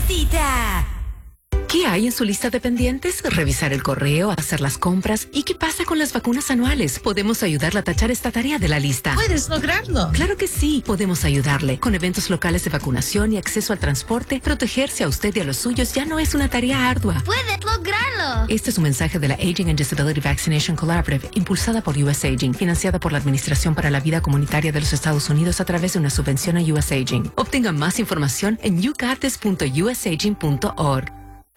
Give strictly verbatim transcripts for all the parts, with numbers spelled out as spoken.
necesita. ¿Qué hay en su lista de pendientes? Revisar el correo, hacer las compras. ¿Y qué pasa con las vacunas anuales? Podemos ayudarle a tachar esta tarea de la lista. ¿Puedes lograrlo? Claro que sí, podemos ayudarle. Con eventos locales de vacunación y acceso al transporte, protegerse a usted y a los suyos ya no es una tarea ardua. ¡Puedes lograrlo! Este es un mensaje de la Aging and Disability Vaccination Collaborative, impulsada por U S Aging, financiada por la Administración para la Vida Comunitaria de los Estados Unidos a través de una subvención a U S Aging. Obtenga más información en you got this punto u s aging punto org.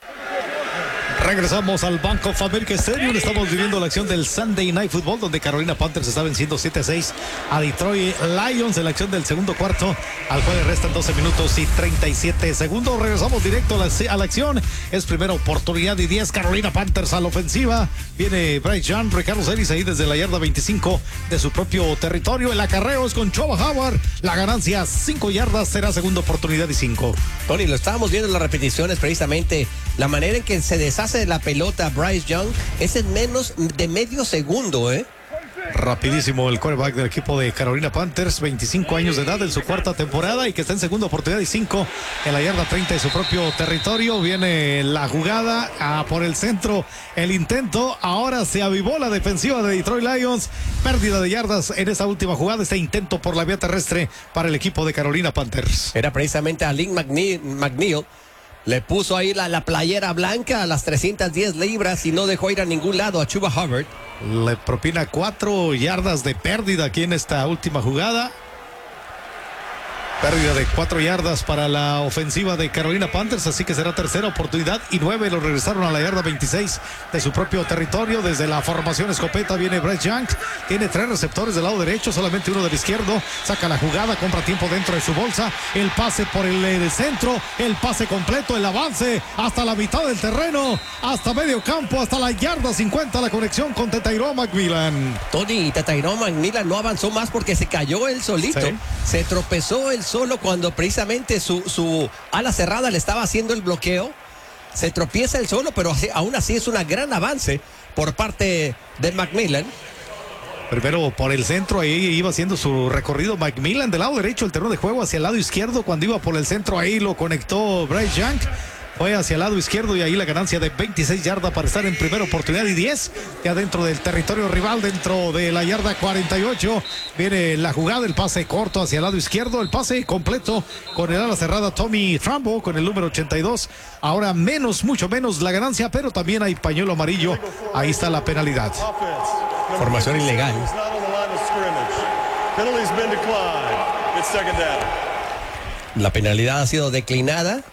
Regresamos al Bank of America Stadium. Estamos viviendo la acción del Sunday Night Football, donde Carolina Panthers está venciendo siete a seis a Detroit Lions en la acción del segundo cuarto, al cual le restan doce minutos y treinta y siete segundos. Regresamos directo a la, a la acción. Es primera oportunidad y diez. Carolina Panthers a la ofensiva. Viene Bryce Young, Ricardo Celis ahí desde la yarda veinticinco de su propio territorio. El acarreo es con Chuba Howard. La ganancia cinco yardas, será segunda oportunidad y cinco. Tony, lo estábamos viendo en las repeticiones, precisamente la manera en que se deshace de la pelota Bryce Young es en menos de medio segundo, ¿eh? Rapidísimo el quarterback del equipo de Carolina Panthers, veinticinco años de edad en su cuarta temporada y que está en segunda oportunidad y cinco en la yarda treinta de su propio territorio. Viene la jugada ah, por el centro, el intento, ahora se avivó la defensiva de Detroit Lions, pérdida de yardas en esa última jugada, este intento por la vía terrestre para el equipo de Carolina Panthers. Era precisamente a Lynn McNeil, McNeil. Le puso ahí la, la playera blanca a las trescientas diez libras y no dejó ir a ningún lado a Chuba Hubbard. Le propina cuatro yardas de pérdida aquí en esta última jugada. Pérdida de cuatro yardas para la ofensiva de Carolina Panthers, así que será tercera oportunidad y nueve. Lo regresaron a la yarda veintiséis de su propio territorio. Desde la formación escopeta viene Bryce Young. Tiene tres receptores del lado derecho, solamente uno del izquierdo. Saca la jugada, compra tiempo dentro de su bolsa. El pase por el, el centro, el pase completo, el avance hasta la mitad del terreno, hasta medio campo, hasta la yarda cincuenta. La conexión con Tyrone McMillan. Tony, Tyrone McMillan no avanzó más porque se cayó él solito. ¿Sí? Se tropezó él solo cuando precisamente su, su ala cerrada le estaba haciendo el bloqueo. Se tropieza él solo, pero aún así es un gran avance por parte de McMillan. Primero por el centro, ahí iba haciendo su recorrido McMillan del lado derecho, el terreno de juego hacia el lado izquierdo. Cuando iba por el centro, ahí lo conectó Bryce Young. Fue hacia el lado izquierdo y ahí la ganancia de veintiséis yardas para estar en primera oportunidad y diez. Ya dentro del territorio rival, dentro de la yarda cuarenta y ocho. Viene la jugada, el pase corto hacia el lado izquierdo. El pase completo con el ala cerrada Tommy Trumbo con el número ochenta y dos. Ahora menos, mucho menos la ganancia, pero también hay pañuelo amarillo. Ahí está la penalidad. Formación ilegal. La penalidad ha sido declinada.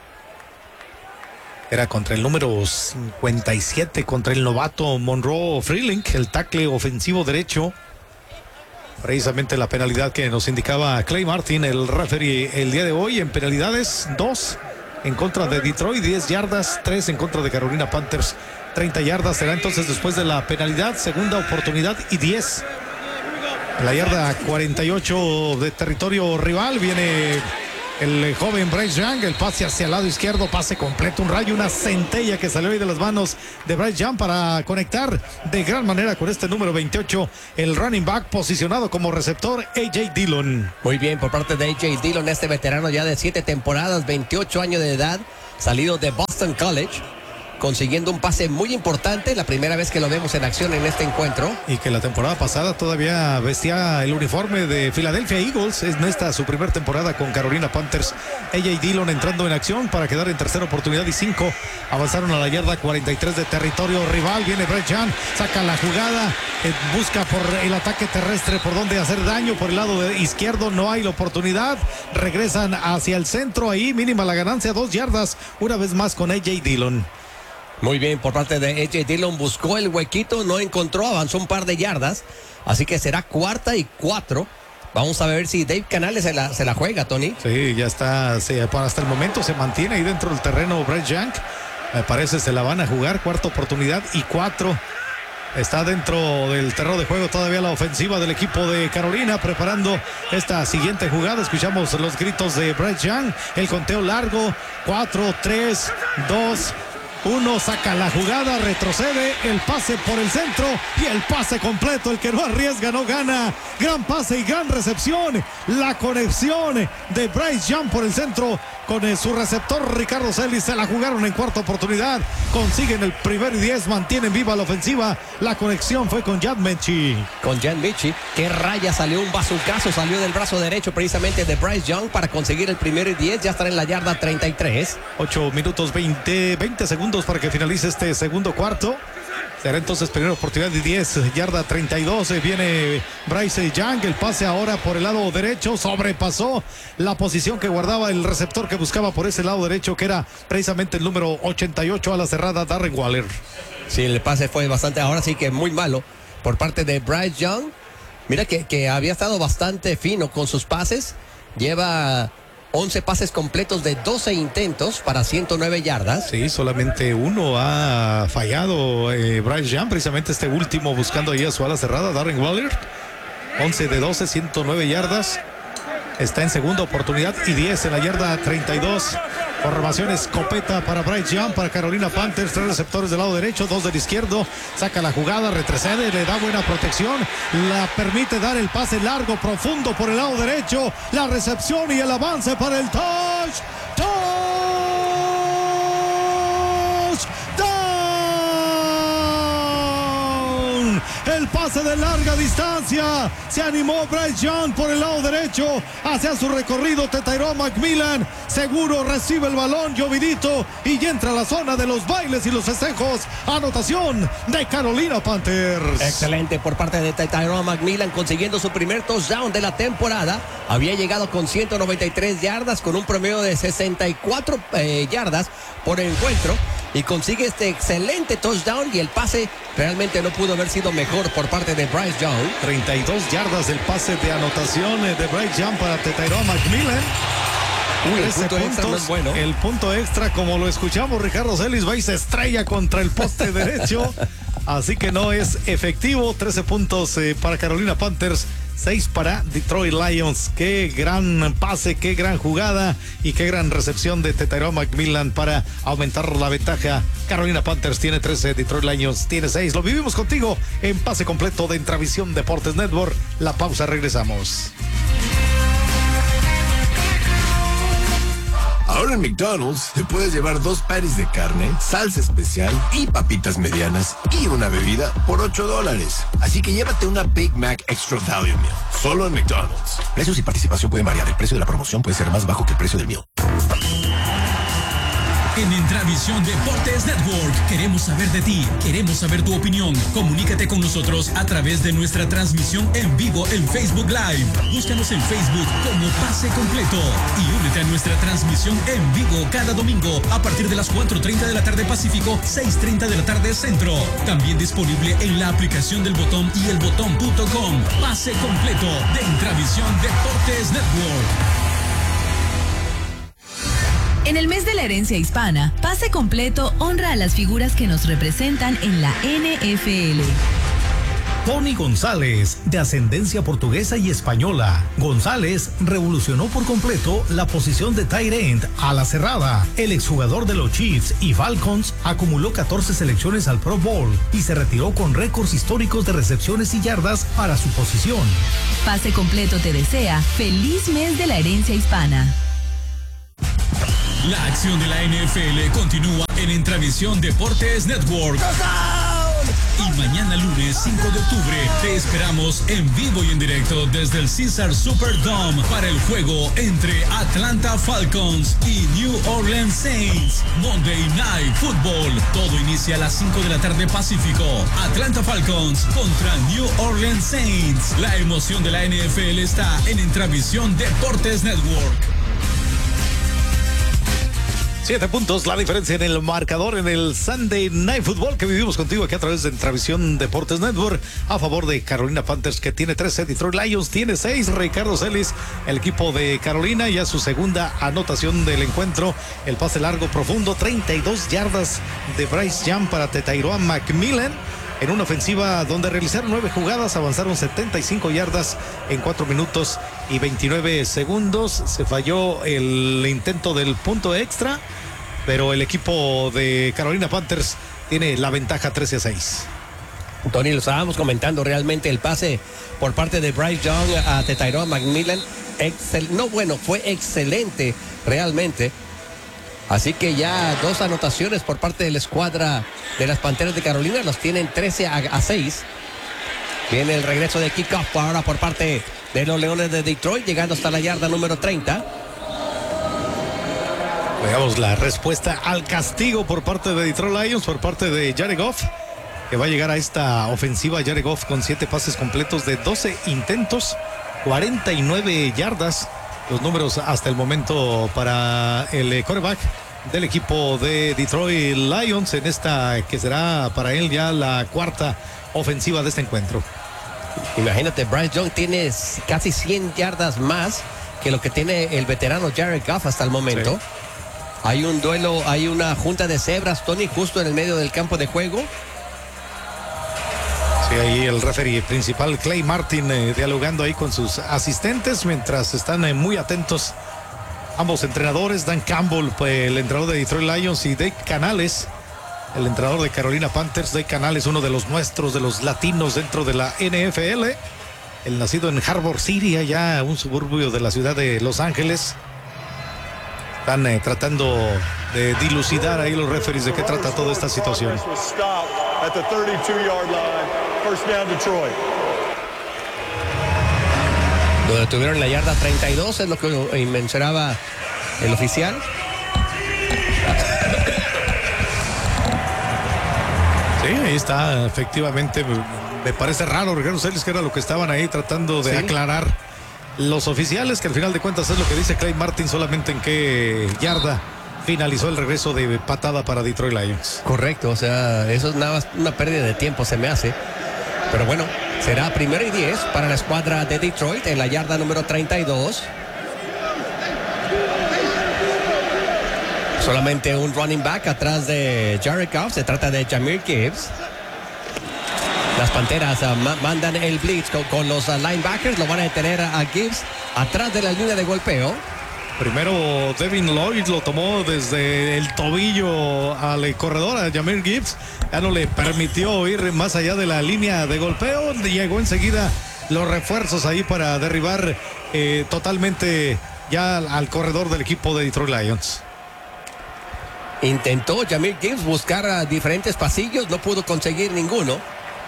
Era contra el número cincuenta y siete, contra el novato Monroe Freelink, el tackle ofensivo derecho. Precisamente la penalidad que nos indicaba Clay Martin, el referee, el día de hoy. En penalidades, dos en contra de Detroit, diez yardas, tres en contra de Carolina Panthers, treinta yardas. Será entonces después de la penalidad, segunda oportunidad y diez. La yarda cuarenta y ocho de territorio rival. Viene el joven Bryce Young, el pase hacia el lado izquierdo, pase completo, un rayo, una centella que salió ahí de las manos de Bryce Young para conectar de gran manera con este número veintiocho, el running back posicionado como receptor A J Dillon. Muy bien por parte de A J Dillon, este veterano ya de siete temporadas, veintiocho años de edad, salido de Boston College, consiguiendo un pase muy importante, la primera vez que lo vemos en acción en este encuentro. Y que la temporada pasada todavía vestía el uniforme de Philadelphia Eagles. Es esta su primera temporada con Carolina Panthers. A J Dillon entrando en acción para quedar en tercera oportunidad y cinco. Avanzaron a la yarda cuarenta y tres de territorio rival. Viene Bryce Young, saca la jugada, eh, busca por el ataque terrestre por donde hacer daño. Por el lado de izquierdo no hay la oportunidad. Regresan hacia el centro, ahí mínima la ganancia, dos yardas, una vez más con A J Dillon. Muy bien, por parte de A J Dillon, buscó el huequito, no encontró, avanzó un par de yardas, así que será cuarta y cuatro. Vamos a ver si Dave Canales se la, se la juega, Tony. Sí, ya está, sí, hasta el momento se mantiene ahí dentro del terreno Bryce Young. Me parece se la van a jugar, cuarta oportunidad y cuatro. Está dentro del terreno de juego todavía la ofensiva del equipo de Carolina, preparando esta siguiente jugada. Escuchamos los gritos de Bryce Young, el conteo largo, cuatro, tres, dos, uno, saca la jugada, retrocede, el pase por el centro y el pase completo, el que no arriesga no gana. Gran pase y gran recepción, la conexión de Bryce Young por el centro con eh, su receptor Ricardo Celis. Se la jugaron en cuarta oportunidad. Consiguen el primer y diez. Mantienen viva la ofensiva. La conexión fue con Jan Mechi. Con Jan Mechi. Qué raya salió un bazucazo. Salió del brazo derecho precisamente de Bryce Young para conseguir el primer y diez. Ya estará en la yarda treinta y tres. ocho minutos veinte, veinte segundos para que finalice este segundo cuarto. Será entonces primera oportunidad de diez, yarda treinta y dos. Viene Bryce Young. El pase ahora por el lado derecho. Sobrepasó la posición que guardaba el receptor que buscaba por ese lado derecho, que era precisamente el número ochenta y ocho a la cerrada, Darren Waller. Sí, el pase fue bastante, ahora sí que muy malo por parte de Bryce Young. Mira que, que había estado bastante fino con sus pases. Lleva once pases completos de doce intentos para ciento nueve yardas. Sí, solamente uno ha fallado eh, Bryce Young, precisamente este último buscando ahí a su ala cerrada, Darren Waller. once de doce, ciento nueve yardas. Está en segunda oportunidad y diez en la yarda treinta y dos. Formación escopeta para Bryce Young, para Carolina Panthers. Tres receptores del lado derecho, dos del izquierdo. Saca la jugada, retrocede, le da buena protección. La permite dar el pase largo, profundo por el lado derecho. La recepción y el avance para el touch. Touch. Down. El pase de larga distancia. Se animó Bryce Young por el lado derecho hacia su recorrido. Tyrone McMillan seguro recibe el balón, llovidito, y entra a la zona de los bailes y los festejos. Anotación de Carolina Panthers. Excelente por parte de Tyrone McMillan, consiguiendo su primer touchdown de la temporada. Había llegado con ciento noventa y tres yardas, con un promedio de sesenta y cuatro eh, yardas por encuentro, y consigue este excelente touchdown, y el pase realmente no pudo haber sido mejor por parte de Bryce Young. treinta y dos yardas del pase de anotación de Bryce Young para Tyrone McMillan. Uy, el punto puntos, extra no es bueno. El punto extra, como lo escuchamos, Ricardo Celis va y se estrella contra el poste derecho. Así que no es efectivo. trece puntos eh, para Carolina Panthers, seis para Detroit Lions. Qué gran pase, qué gran jugada y qué gran recepción de Tyrone McMillan para aumentar la ventaja. Carolina Panthers tiene trece, Detroit Lions tiene seis. Lo vivimos contigo en Pase Completo de Intravisión Deportes Network. La pausa, regresamos. Ahora en McDonald's te puedes llevar dos patties de carne, salsa especial y papitas medianas y una bebida por ocho dólares. Así que llévate una Big Mac Extra Value Meal, solo en McDonald's. Precios y participación pueden variar. El precio de la promoción puede ser más bajo que el precio del meal. En Intravisión Deportes Network queremos saber de ti, queremos saber tu opinión. Comunícate con nosotros a través de nuestra transmisión en vivo en Facebook Live. Búscanos en Facebook como Pase Completo y únete a nuestra transmisión en vivo cada domingo a partir de las cuatro treinta de la tarde Pacífico, seis treinta de la tarde Centro. También disponible en la aplicación del Botón y el botón punto com. Pase Completo de Intravisión Deportes Network. En el mes de la herencia hispana, Pase Completo honra a las figuras que nos representan en la N F L. Tony González, de ascendencia portuguesa y española. González revolucionó por completo la posición de tight end a la cerrada. El exjugador de los Chiefs y Falcons acumuló catorce selecciones al Pro Bowl y se retiró con récords históricos de recepciones y yardas para su posición. Pase Completo te desea feliz mes de la herencia hispana. La acción de la N F L continúa en Intravisión Deportes Network. Y mañana lunes cinco de octubre te esperamos en vivo y en directo desde el Caesars Superdome para el juego entre Atlanta Falcons y New Orleans Saints. Monday Night Football. Todo inicia a las cinco de la tarde Pacífico. Atlanta Falcons contra New Orleans Saints. La emoción de la N F L está en Intravisión Deportes Network. Siete puntos, la diferencia en el marcador en el Sunday Night Football que vivimos contigo aquí a través de Intravisión Deportes Network a favor de Carolina Panthers, que tiene trece, Detroit Lions tiene seis. Ricardo Celis, el equipo de Carolina, ya su segunda anotación del encuentro. El pase largo profundo, treinta y dos yardas de Bryce Young para Tyrone McMillan. En una ofensiva donde realizaron nueve jugadas, avanzaron setenta y cinco yardas en cuatro minutos y veintinueve segundos. Se falló el intento del punto extra, pero el equipo de Carolina Panthers tiene la ventaja trece a seis. Tony, lo estábamos comentando, realmente el pase por parte de Bryce Young a Tyrone McMillan, excel, no bueno, fue excelente realmente. Así que ya dos anotaciones por parte de la escuadra de las Panteras de Carolina. Los tienen trece a seis. Viene el regreso de kickoff ahora por parte de los Leones de Detroit, llegando hasta la yarda número treinta. Veamos la respuesta al castigo por parte de Detroit Lions, por parte de Jared Goff, que va a llegar a esta ofensiva. Jared Goff con siete pases completos de doce intentos, cuarenta y nueve yardas. Los números hasta el momento para el quarterback del equipo de Detroit Lions en esta que será para él ya la cuarta ofensiva de este encuentro. Imagínate, Bryce Young tiene casi cien yardas más que lo que tiene el veterano Jared Goff hasta el momento. Sí. Hay un duelo, hay una junta de cebras, Tony, justo en el medio del campo de juego. Sí, ahí el referee principal, Clay Martin, eh, dialogando ahí con sus asistentes, mientras están eh, muy atentos ambos entrenadores, Dan Campbell, pues, el entrenador de Detroit Lions, y Dave Canales, el entrenador de Carolina Panthers. Dave Canales, uno de los nuestros, de los latinos dentro de la N F L, el nacido en Harbor City, allá un suburbio de la ciudad de Los Ángeles. Están eh, tratando de dilucidar ahí los referees de qué trata toda esta situación. Lo detuvieron en la yarda treinta y dos, es lo que mencionaba el oficial. Sí, ahí está, efectivamente. Me parece raro, Ricardo Celis, que era lo que estaban ahí tratando de sí. aclarar los oficiales, que al final de cuentas es lo que dice Clay Martin, solamente en qué yarda finalizó el regreso de patada para Detroit Lions. Correcto, o sea, eso es nada más una pérdida de tiempo, se me hace. Pero bueno, será primero y diez para la escuadra de Detroit en la yarda número treinta y dos. Solamente un running back atrás de Jared Goff, se trata de Jahmyr Gibbs. Las Panteras uh, ma mandan el blitz con, con los uh, linebackers, lo van a detener a, a Gibbs atrás de la línea de golpeo. Primero Devin Lloyd lo tomó desde el tobillo al corredor, a Jahmyr Gibbs. Ya no le permitió ir más allá de la línea de golpeo. Llegó enseguida los refuerzos ahí para derribar eh, totalmente ya al corredor del equipo de Detroit Lions. Intentó Jahmyr Gibbs buscar a diferentes pasillos, no pudo conseguir ninguno.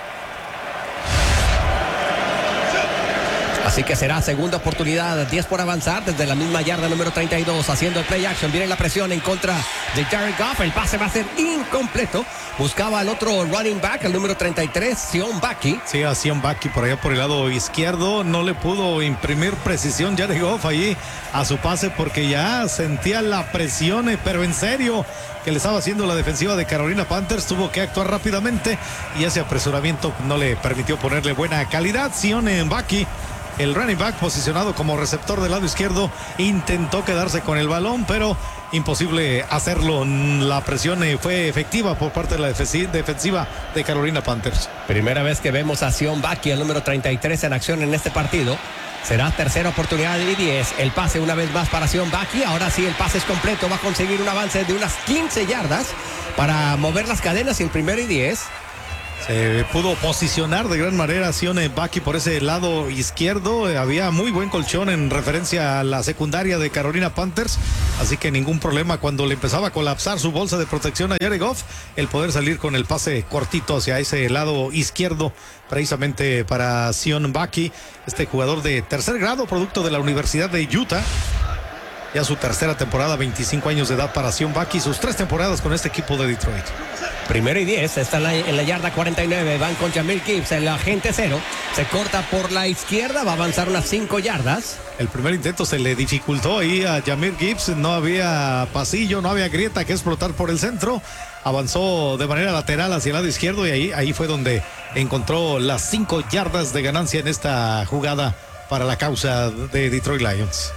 Así que será segunda oportunidad, diez por avanzar desde la misma yarda número treinta y dos, haciendo el play action. Viene la presión en contra de Jared Goff, el pase va a ser incompleto. Buscaba al otro running back, el número treinta y tres, Sion Bucky. Sí, a Sion Bucky por allá por el lado izquierdo. No le pudo imprimir precisión Jared Goff allí a su pase porque ya sentía la presión, pero en serio, que le estaba haciendo la defensiva de Carolina Panthers. Tuvo que actuar rápidamente y ese apresuramiento no le permitió ponerle buena calidad. Sion Bucky, el running back posicionado como receptor del lado izquierdo, intentó quedarse con el balón, pero imposible hacerlo. La presión fue efectiva por parte de la defensiva de Carolina Panthers. Primera vez que vemos a Sion Bucky, el número treinta y tres, en acción en este partido. Será tercera oportunidad y diez. El pase una vez más para Sion Bucky. Ahora sí, el pase es completo. Va a conseguir un avance de unas quince yardas para mover las cadenas y el primero y diez. Se pudo posicionar de gran manera Sion Bucky por ese lado izquierdo. Había muy buen colchón en referencia a la secundaria de Carolina Panthers, así que ningún problema cuando le empezaba a colapsar su bolsa de protección a Jared Goff, el poder salir con el pase cortito hacia ese lado izquierdo, precisamente para Sion Bucky, este jugador de tercer grado, producto de la Universidad de Utah. Ya su tercera temporada, veinticinco años de edad para Sion Bucky, sus tres temporadas con este equipo de Detroit. Primero y diez, está en la, en la yarda cuarenta y nueve, van con Jahmyr Gibbs, el agente cero, se corta por la izquierda, va a avanzar unas cinco yardas. El primer intento se le dificultó ahí a Jahmyr Gibbs, no había pasillo, no había grieta que explotar por el centro, avanzó de manera lateral hacia el lado izquierdo y ahí, ahí fue donde encontró las cinco yardas de ganancia en esta jugada para la causa de Detroit Lions.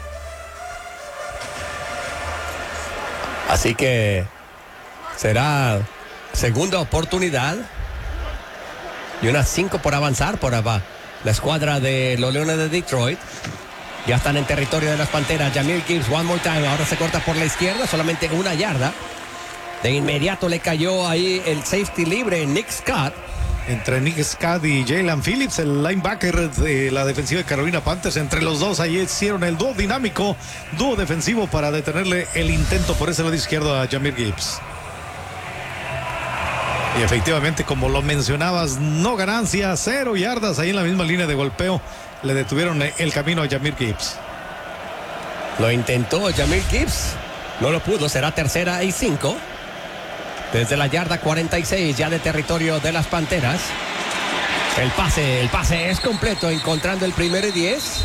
Así que será segunda oportunidad y unas cinco por avanzar por abajo. La escuadra de los Leones de Detroit ya están en territorio de las Panteras. Jahmyr Gibbs, one more time, ahora se corta por la izquierda, solamente una yarda. De inmediato le cayó ahí el safety libre, Nick Scott. entre Nick Scott y Jalen Phillips, el linebacker de la defensiva de Carolina Panthers. Entre los dos ahí hicieron el dúo dinámico, dúo defensivo para detenerle el intento por ese lado izquierdo a Jahmyr Gibbs. Y efectivamente, como lo mencionabas, no ganancia, cero yardas ahí en la misma línea de golpeo. Le detuvieron el camino a Jahmyr Gibbs. Lo intentó Jahmyr Gibbs, no lo pudo, será tercera y cinco. Desde la yarda cuarenta y seis ya de territorio de las Panteras. El pase, el pase es completo, encontrando el primero y diez.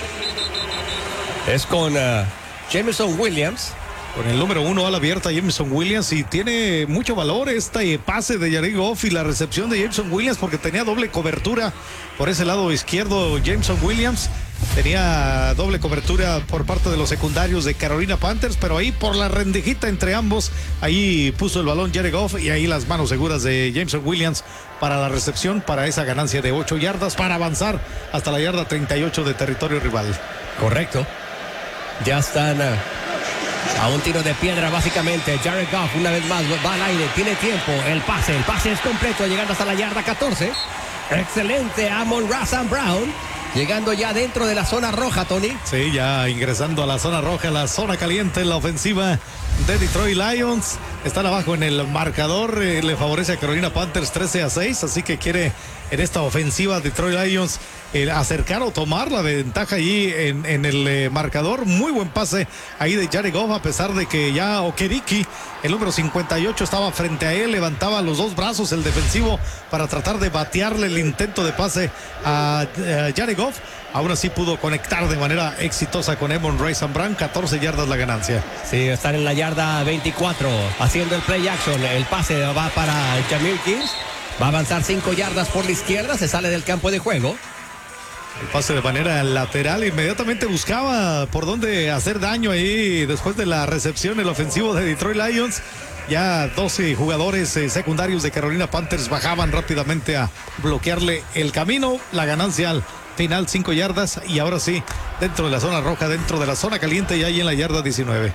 Es con uh, Jameson Williams. Con el número uno a la abierta, Jameson Williams, y tiene mucho valor este pase de Jared Goff y la recepción de Jameson Williams, porque tenía doble cobertura por ese lado izquierdo. Jameson Williams tenía doble cobertura por parte de los secundarios de Carolina Panthers, pero ahí por la rendijita entre ambos, ahí puso el balón Jared Goff y ahí las manos seguras de Jameson Williams para la recepción, para esa ganancia de ocho yardas, para avanzar hasta la yarda treinta y ocho de territorio rival. Correcto. Ya están uh, a un tiro de piedra básicamente. Jared Goff una vez más va al aire, tiene tiempo, el pase, el pase es completo, llegando hasta la yarda catorce. Excelente Amon-Ra Saint Brown, llegando ya dentro de la zona roja, Tony. Sí, ya ingresando a la zona roja, la zona caliente en la ofensiva de Detroit Lions. Están abajo en el marcador, eh, le favorece a Carolina Panthers trece a seis, así que quiere en esta ofensiva Detroit Lions eh, acercar o tomar la ventaja allí en, en el eh, marcador. Muy buen pase ahí de Jared Goff, a pesar de que ya Okereke, el número cincuenta y ocho, estaba frente a él, levantaba los dos brazos el defensivo para tratar de batearle el intento de pase a, a Jared Goff. Aún así pudo conectar de manera exitosa con Amon-Ra Saint Brown, catorce yardas la ganancia. Sí, están en la yarda veinticuatro, haciendo el play action. El pase va para Jahmyr Gibbs, va a avanzar cinco yardas por la izquierda, se sale del campo de juego. El pase de manera lateral, inmediatamente buscaba por dónde hacer daño ahí después de la recepción, el ofensivo de Detroit Lions. Ya doce jugadores eh, secundarios de Carolina Panthers bajaban rápidamente a bloquearle el camino. La ganancia al final, cinco yardas, y ahora sí, dentro de la zona roja, dentro de la zona caliente, y ahí en la yarda diecinueve.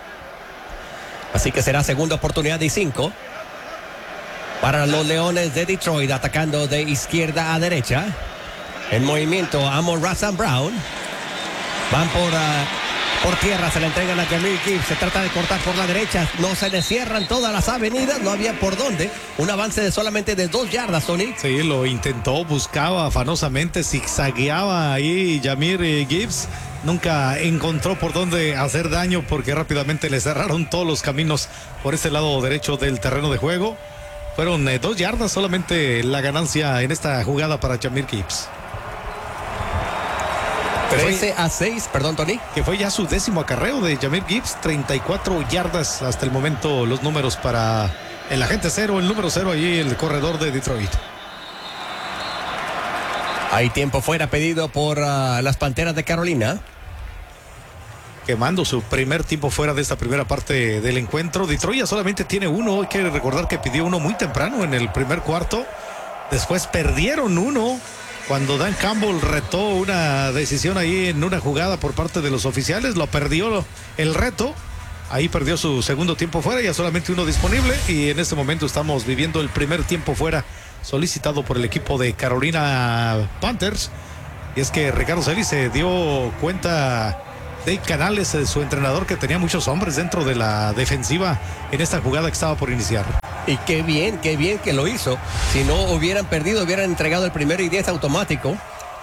Así que será segunda oportunidad y cinco para los Leones de Detroit, atacando de izquierda a derecha. En movimiento Amon-Ra Saint Brown. Van por, uh, por tierra, se le entregan a Jahmyr Gibbs. Se trata de cortar por la derecha. No se le cierran todas las avenidas, no había por dónde. Un avance de solamente de dos yardas, Tony. Sí, lo intentó, buscaba afanosamente, zigzagueaba ahí Jahmyr Gibbs. Nunca encontró por dónde hacer daño, porque rápidamente le cerraron todos los caminos por este lado derecho del terreno de juego. Fueron eh, dos yardas solamente la ganancia en esta jugada para Jahmyr Gibbs. trece a seis, perdón, Tony. Que fue ya su décimo acarreo de Jahmyr Gibbs, treinta y cuatro yardas hasta el momento los números para el agente cero, el número cero allí, el corredor de Detroit. Hay tiempo fuera pedido por uh, las Panteras de Carolina. Quemando su primer tiempo fuera de esta primera parte del encuentro. Detroit ya solamente tiene uno, hay que recordar que pidió uno muy temprano en el primer cuarto. Después perdieron uno cuando Dan Campbell retó una decisión ahí en una jugada por parte de los oficiales. Lo perdió el reto. Ahí perdió su segundo tiempo fuera, ya solamente uno disponible, y en este momento estamos viviendo el primer tiempo fuera solicitado por el equipo de Carolina Panthers. Y es que Ricardo Celis se dio cuenta de Canales, su entrenador, que tenía muchos hombres dentro de la defensiva en esta jugada que estaba por iniciar. Y qué bien, qué bien que lo hizo. Si no hubieran perdido, hubieran entregado el primero y diez automático.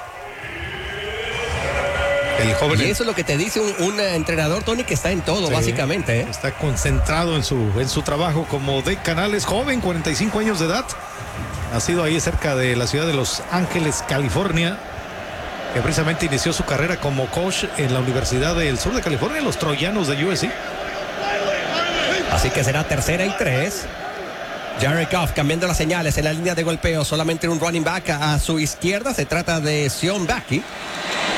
El joven, y eso es lo que te dice un, un entrenador, Tony, que está en todo, sí, básicamente. ¿eh? Está concentrado en su, en su trabajo como de Canales, joven, cuarenta y cinco años de edad. Nacido ahí cerca de la ciudad de Los Ángeles, California. Que precisamente inició su carrera como coach en la Universidad del Sur de California, los Troyanos de U S C. Así que será tercera y tres. Jared Goff cambiando las señales en la línea de golpeo. Solamente un running back a, a su izquierda. Se trata de Sion Baki.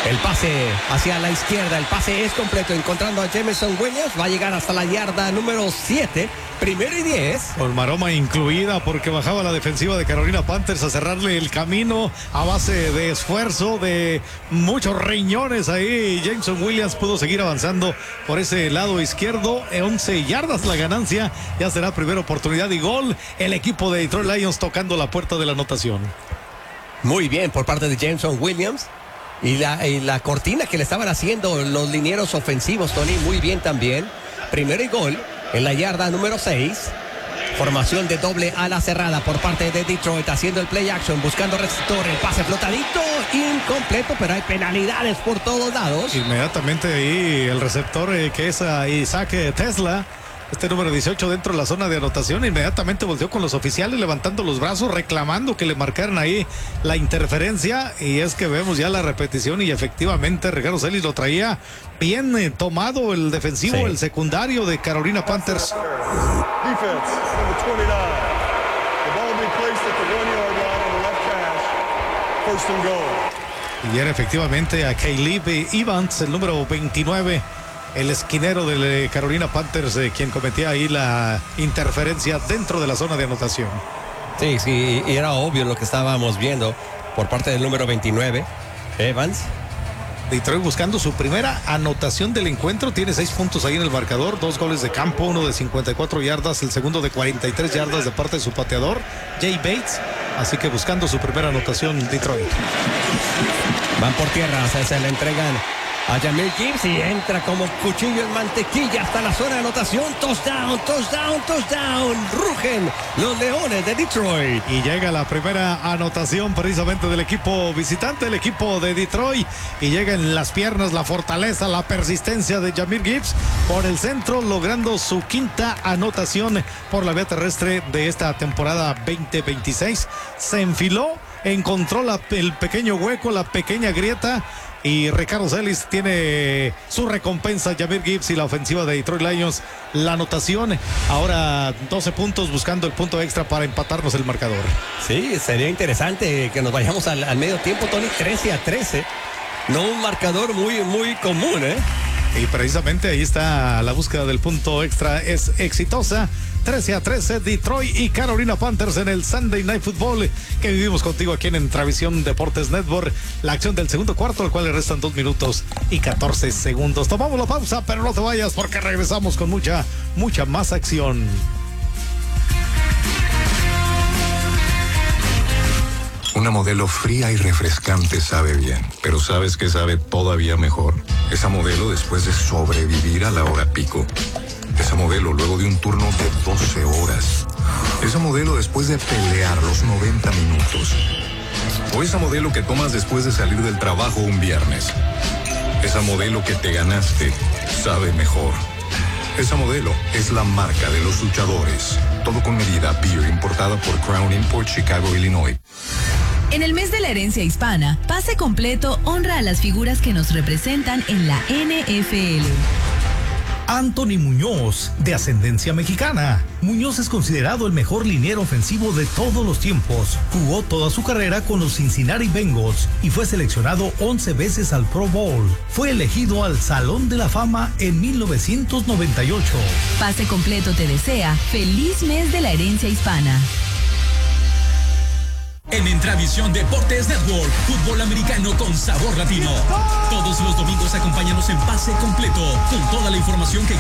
El pase hacia la izquierda, el pase es completo, encontrando a Jameson Williams, va a llegar hasta la yarda número siete, primero y diez. Con maroma incluida porque bajaba la defensiva de Carolina Panthers a cerrarle el camino a base de esfuerzo, de muchos riñones ahí. Jameson Williams pudo seguir avanzando por ese lado izquierdo, once yardas la ganancia, ya será primera oportunidad y gol. El equipo de Detroit Lions tocando la puerta de la anotación. Muy bien por parte de Jameson Williams. Y la, y la cortina que le estaban haciendo los linieros ofensivos, Tony, muy bien también. Primero y gol en la yarda número seis. Formación de doble ala cerrada por parte de Detroit, haciendo el play action, buscando receptor, el pase flotadito, incompleto, pero hay penalidades por todos lados. Inmediatamente ahí el receptor eh, que es uh, Isaac Tesla, este número dieciocho dentro de la zona de anotación, inmediatamente volteó con los oficiales levantando los brazos, reclamando que le marcaran ahí la interferencia, y es que vemos ya la repetición y efectivamente Ricardo Celis lo traía bien eh, tomado el defensivo, sí. El secundario de Carolina Panthers. Defense, number twenty-nine. The ball will be placed at the one-yard line on the left hash. First and goal. Y era efectivamente a Caleb Evans, el número veintinueve. El esquinero de Carolina Panthers, eh, quien cometía ahí la interferencia dentro de la zona de anotación. Sí, sí, y era obvio lo que estábamos viendo por parte del número veintinueve, Evans. Detroit buscando su primera anotación del encuentro, tiene seis puntos ahí en el marcador, dos goles de campo, uno de cincuenta y cuatro yardas, el segundo de cuarenta y tres yardas de parte de su pateador, Jay Bates, así que buscando su primera anotación Detroit. Van por tierra, se, se le entregan a Jahmyr Gibbs y entra como cuchillo en mantequilla hasta la zona de anotación. Touchdown, touchdown, touchdown. Rugen los Leones de Detroit. Y llega la primera anotación precisamente del equipo visitante, el equipo de Detroit. Y llega en las piernas la fortaleza, la persistencia de Jahmyr Gibbs por el centro, logrando su quinta anotación por la vía terrestre de esta temporada veinte veintiséis. Se enfiló, encontró la, el pequeño hueco, la pequeña grieta. Y Ricardo Celis tiene su recompensa, Jahmyr Gibbs y la ofensiva de Detroit Lions. La anotación, ahora doce puntos buscando el punto extra para empatarnos el marcador. Sí, sería interesante que nos vayamos al, al medio tiempo, Tony, trece a trece. No un marcador muy, muy común, ¿eh? Y precisamente ahí está la búsqueda del punto extra, es exitosa. trece a trece, Detroit y Carolina Panthers en el Sunday Night Football que vivimos contigo aquí en Entravisión Deportes Network. La acción del segundo cuarto, al cual le restan dos minutos y catorce segundos. Tomamos la pausa, pero no te vayas porque regresamos con mucha, mucha más acción. Una Modelo fría y refrescante sabe bien, pero ¿sabes qué sabe todavía mejor? Esa Modelo después de sobrevivir a la hora pico. Esa Modelo luego de un turno de doce horas. Esa Modelo después de pelear los noventa minutos. O esa Modelo que tomas después de salir del trabajo un viernes. Esa Modelo que te ganaste sabe mejor. Esa Modelo es la marca de los luchadores. Todo con medida, beer importada por Crown Import, Chicago, Illinois. En el mes de la herencia hispana, Pase Completo honra a las figuras que nos representan en la N F L. Anthony Muñoz, de ascendencia mexicana. Muñoz es considerado el mejor liniero ofensivo de todos los tiempos. Jugó toda su carrera con los Cincinnati Bengals y fue seleccionado once veces al Pro Bowl. Fue elegido al Salón de la Fama en mil novecientos noventa y ocho. Pase Completo te desea feliz mes de la herencia hispana. En Entravisión Deportes Network, fútbol americano con sabor latino. Todos los domingos acompáñanos en Pase Completo, con toda la información que